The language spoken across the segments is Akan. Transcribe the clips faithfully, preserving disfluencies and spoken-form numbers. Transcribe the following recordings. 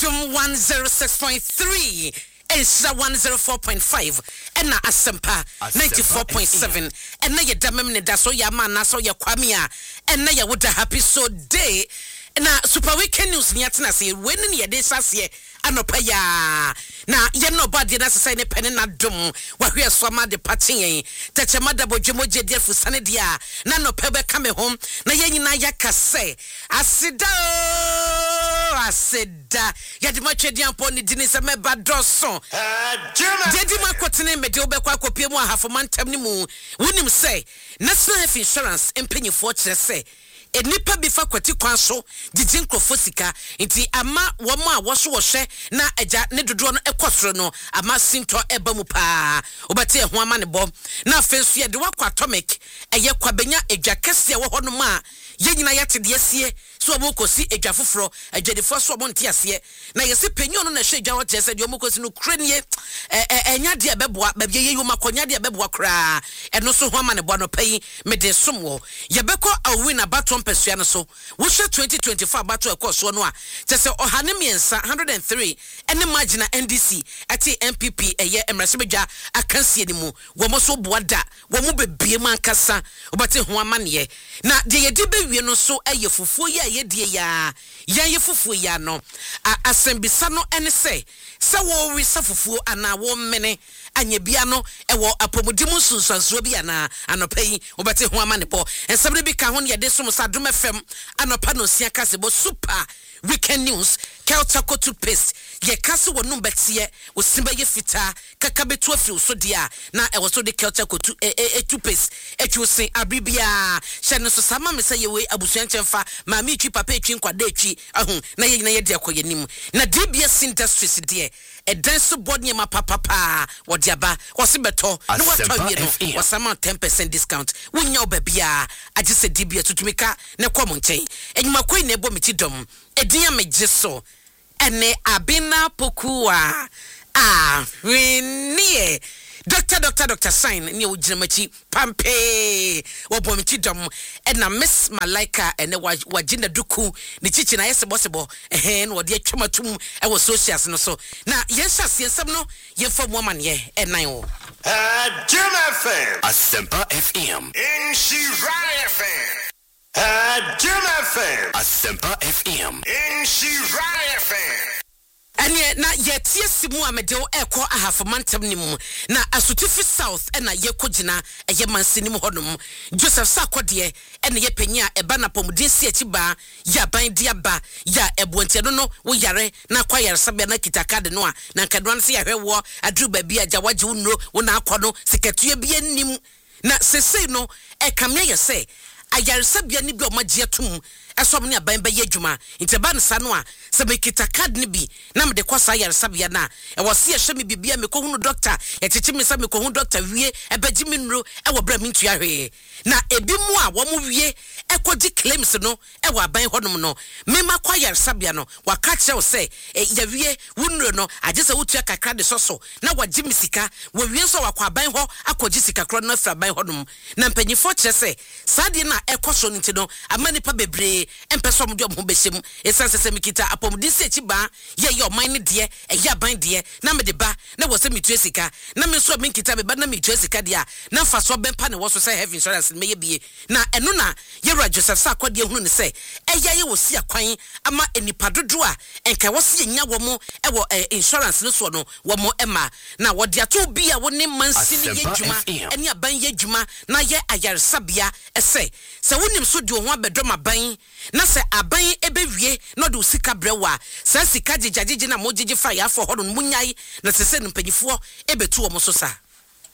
Adum one oh six point three. Esra one oh four point five. Ena Asempa ninety-four point seven. Ena ye damem ne da so ya man na so ya kwamia. Ena ya woda happy so day. Na super weekend news ni atina se when ni ye de sase anopa ya na ye no body na sase ne pen na dum wa hwe so ma de patin teche mada bodwemo gede fusane dia na no pe be kame home na ye nyina ya kase asida asida ye de ma twedi ampo ni dini se me ba doso dedi makotene me de obekwa akopie mu ahafo mantam ni mu wonim say national health insurance empanyifo kire say enipa bifa kwati kwanso gigin krofosika nti ama womo a wo so wo hwe na agya ne dodo no ekosoro no ama sinto eba mu pa obate ho ama ne bom na afensu ye de wakwa atomic eye kwabenya adwa kese wo hono ma ye nyina yate de asie so omokosi adwa foforo adwadefo so omonte ase na yesi penyo no na hwe adwa wo tese de omokosi no kranie enya de beboa ba ye yoma konya de beboa kra eno so ho ama ne bo no pai me de somwo ye beko awi na baton pesua no so wo hwe twenty twenty-four bato ekoso no a tese ohane miensa one hundred three ene margina N D C ati M P P eye emrasebedwa akansie ni mu wo mo so boada wo mo bebie man kasa obate ho amane na de ye de bewie no so eye fufuo ye ye de ya ya ye fufuo ya no asembisa no ene se se wo wi sa fufuo ana wo mene anya bia no ewo apomudimu sunsanso bia na anopai obate ho amane po ensabre bi ka ho ye de so sa Adum F M anopa no sia kase bo super weekend news Kelta kotu paste ye kase wo no betie wo simba ye fita kaka betu afri so dia na e wo so de Kelta kotu e e tu paste etwusen abribia hye no so sama me say ye we abusuan chemfa ma mi twi papa etwi nkwada etwi ahun na ye nyina ye de akoye nim na D B S industries de e dance board nyema papa pa wo diaba wo se beto no what no wo sama ten percent discount wonya obabia agi se D B S tutumika ne kom nchen enyuma koi na ebo meti dom edinya mejeso ene abina pokua ah winie Doctor Doctor Doctor Sign ni ujinamachi pampe wo meti dom ena Miss Malaika ene wajina duku ni chichi na yese bosebo eh no de atwamatum e wo socials no so na yesha siensam no yefo mo man ye enan wo Adum F M Asempa F M in Shirai F M Adum F M Asempa F M in Shirai F M Anye na yetie simu amede o eko ahafo mantam nimu na Asutifi South ena yekogina eye mansinim hodom Joseph Sakode ena yepenya eba na pomudinsi achiba ya ban diaba ya ebuonte no no wo yare na kwayare sabia na kitakade no a na nkadwan se yahwe wo adru ba bia jawaje unro wo na akono sikatue bia nim na sesei no e kamya yese ayare sabia ni bi o magye atum esom ne aban ba yadwuma inteba ne sano a se be kitakad ne bi na me de kwasa yare sabia na e wo se yehwe me bibia me kohunu doctor e chichi me se me kohunu doctor wie e baji me nro e wo bra me ntua hwe na ebi mu a wo mu wie e kodi claims no e wo aban hodom no me ma kwa yare sabia no wa ka che wo se ya wie wunro no age se wotua kakra de soso na waji misika wo wie so wa kwa aban ho akoji sika kro no afra aban hodom na mpanyifo che se sade na e koso nti no amani pa bebre empeso mo dom ho besem esanse se mikita apomdisi echiba ye ye oman ne de e ya ban de na me de ba na wo se mitu esika na me so mikita be ba na mitu esika de a na fa so bempa ne wo so say health insurance me ye bie na eno na ye ra Joseph Sakode hunu ne se e ya ye wo si akwan ama enipa dodo a enka wo se nya wo mo e wo insurance ne so no wo mo ema na wo de ato bia wo ne mansi ne ye djuma eni aban ye djuma na ye ayaresabia ese se wonim so de ho abedom aban na se aban ebewie no de sika brewa se sika jijajiji na mojiji fa ya fo hodo munyai na se se mpanyifo ebetu omo so sa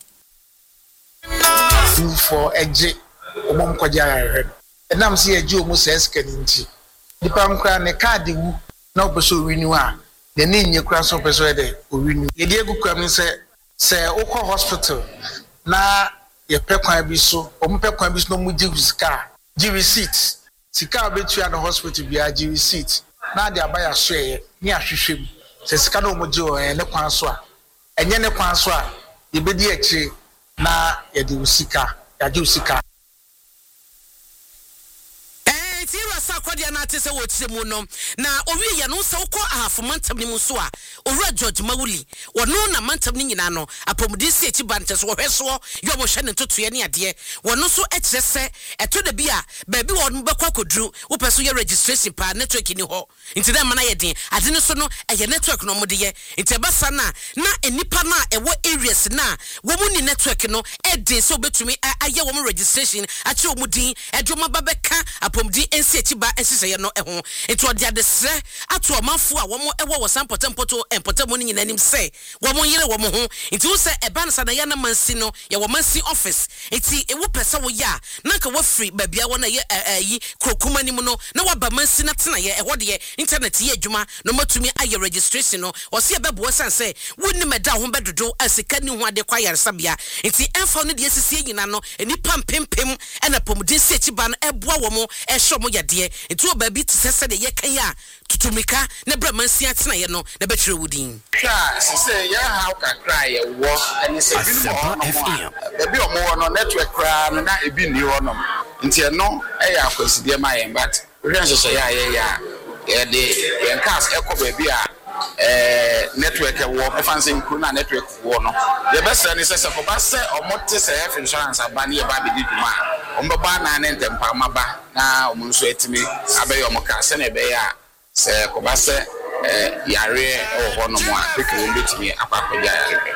for eje omom kwaja ahwe enam se eje omo se sika ninti dipa nkra ne card wu na opeso renew a de ne nye kra so opeso de o renew ye de egu kwam se se okọ hospital na ye pekwan bi so omo pekwan bi so no mu ji sika ji receipt sika betu ya no hospital bia ji receipt na de abaya so ye ni ahwehwem se sika no mo ji o ne kwan so a enye ne kwan so a ye bedi achi na ye de usika ya ji usika iti rasa kwadia na ate se wo tire mu no na owie ye no se wokọ ahafo mantam ni mu so a owura George Mawuli wono na mantam ni nyina no apomudi si echi bante so hweso yo mo hwe ne totoye ne ade wono so ekire se eto da bia ba bi wono bekwa kodru wo peso ye registration pa network ni ho nti da mana ye den ade no so no eye network no mo de ye nti basa na na enipa na ewo areas na wo mu ni network no e den se obetumi aye wo mo registration achi wo mu din edo mababeka apomudi ensi echi ba ensise no eho eto ode adesre ato omanfo a wo mo ewo wo sampotem poto empotem ni nyina nim se wo mo yire wo mo ho nti wo se eba na sana ya na mansi no ya wo mansi office enti ewo pese wo ya na ka wo free ba bia wo na ye ayi krokuma nim no na wa ba mansi na tena ye eho de internet ye adwuma no matumi aye registration no wo se ebebo sanse wonni meda ho bedodo asika ni ho ade kwa yaresabia enti emfa no de sisi nyina no enipa mpempem ena pomudin se echi ba no eboa wo mo ehwe mo yade enti oba bi tsese de ye kan ya tutumika na bra mansi atena ye no na betwere wudin sha sise ya how ka cry ye wo eni se bi mo F M ebi o mo no network cry no na ebi ni ho no nti e no e ya akwaside ma ye but we hwehwe ya ye ya ye de ye cars e ko ba bi a eh network e wo e fancy nkru na network wo no ye be se ni se se ko ba se o mo te se F insurance aba ni e ba be di duma o mba ba na ne ntempa maba na o mo nso etimi abe yo mo ka se na be ya se ko ba se eh yare o ho no mo a peke wo betimi akwakoja yare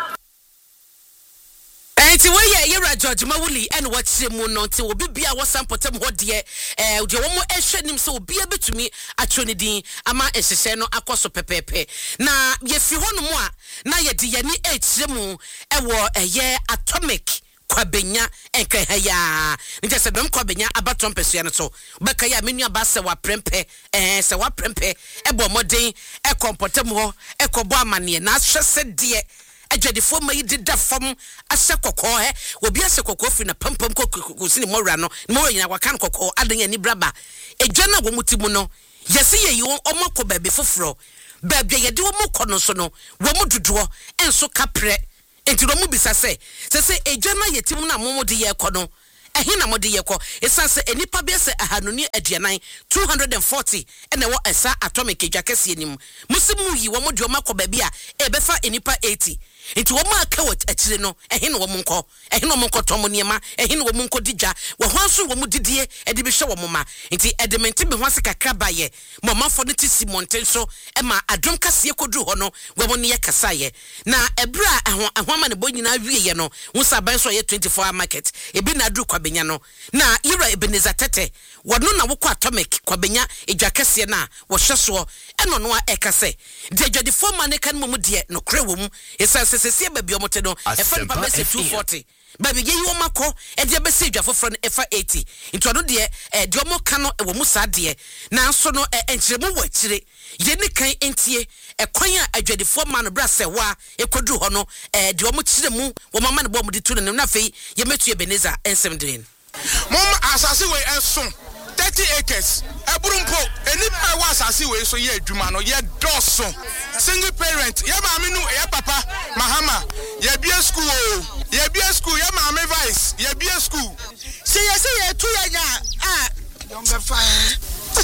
enti we ye yira George Mawuli en watire mu no nti obi bia wo sampotem ho de eh de wo mo ehwe nim se obi betumi atwo ne din ama ehhehye no akoso pepepe na ye fi ho no mo a na ye de ye ni etire mu ewo eye atomic kwabenya enkehaya nje se dom kwabenya abaton pesuya no so beka ya menu aba se wa prempe eh se wa prempe ebo moden e kompotem ho e kobo amane na ahwese de adwadifo mayi dida fam ase kokko he obi ase kokko fi na pampam kokko sini mowra no mo nyina wakan kokko adan ani braba edwa na wo mutimu no yesi ye yi omako ba be foforo ba bia ye de wo mokɔ no so no wo mudodo enso kapre enti ro mu bisa se se se edwa na yetimu na momo de ye kɔ no ehi na mode ye kɔ esanse enipa be se ahanoni aduanan two hundred forty ene wo esa atomic edwa kese anim musimu yi wo mode omako ba bia e be fa enipa eighty enti wo ma ka wat atire no ehi na wo monko ehi na wo monko tomo niema ehi na wo monko digya wo hwanso wo mudidie e de be hwe wo moma enti edementi be hwase kakra ba ye mama fo ne tisi monten so e ma adom kase kodru ho no wo mo ne ye kasa ye na ebra ahwama ne bo nyina wie ye no wo saban so ye twenty-four hour market e bi na adru kwabenya no na ira Ebeneza Tete wono na wo kwa atomic kwabenya edwa kase na wo hweso e no no a ekase de adwade fo ma ne kan mo de no kre wo mu esa sese baby omote no e fa pa bese two forty baby ye yo mako e de bese dwa foforo no e fa eighty into no de e de omo ka no e wo mu sa de na so no e enkyeremu wo akire ye ne kan entie e kwan a adwadefo ma no bra se wa e kodu ho no e de omo kyeremu wo mama ne bo mu de tu no na fei ye metu Ebeneza ensem mom asase we enso thirty acres eburumpo enipa wa asase we so ye adwuma no ye doso single parent ye ma me nu ye papa mahama ye bia school ye bia school ye ma me vice ye bia school say ye say ye tu ya nya ah don't be fine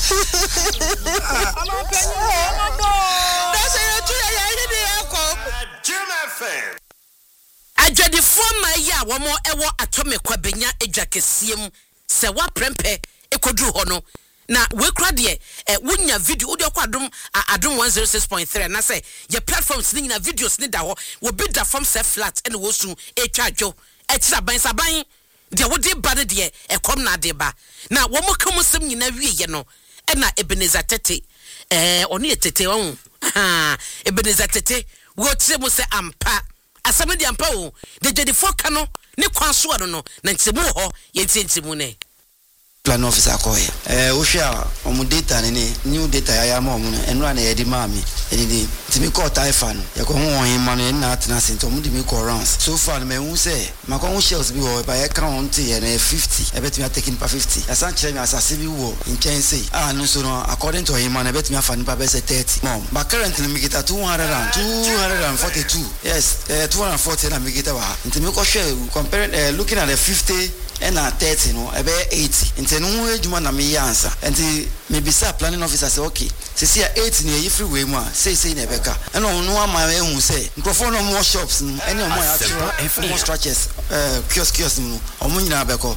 ama penyo ama that's ye tu ya ya ni de ko Jim F M adwade fo ma ya wo mo ewo atomic kwabenya edwa kesiem se wa prempe ekodru ho no na we kra de eh wonya video odi kwa adom adom one oh six point three na say your platforms ni na videos ni da ho wo bi da form set flat and wo su etwa adwo etira ban saban de wo de ba de e kom na de ba na wo mo kam sem nyina wie ye no e na Ebeneza Tete eh oni etete won ha Ebeneza Tete wo tire mo se ampa asame de ampa o de de fo ka no ne kwan so no no na ntemu ho ye ntemu ne plan officer ko eh wo hwea omu data ne new data ya ya ma omu no eno na ye di ma mi eni timi ko taifa no ye ko ho hin ma no na atena sento omu di mi ko rounds so far me hu say ma ko hu shells bi wo ba ye count ye na fifty e betimi a taking pa fifty asan kire mi asase bi wo nchen say ah no so no according to him na betimi afa ni pa be say thirty mom but currently me get two hundred and two forty-two yes eh two hundred forty na me get wa ntimi ko hwe comparing uh, looking at the fifty and at thirty no ebe eighty into nti no ho adwuma na me yansa nti me bisa planning officer say okay sisi a eight na yi free way mu a say say na beka eno no ama ehu say microphone no more shops no any o more actual more structures eh kiosk kiosk no o mu nyina beko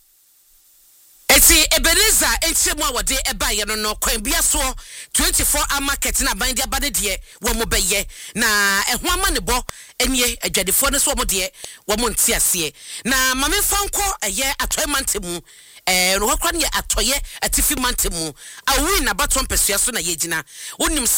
eti Ebenezer enchemu a wode eba ye no no kwan bia so twenty-four hour market na ban dia bade de wo mo beye na eho ama ne bo enie adwadefo ne so mo de wo mo nti ase na mame fanko eye atoy mantemu eh no kwa ne atoye atifi mantemu awu na baton pesua so na yegina wonim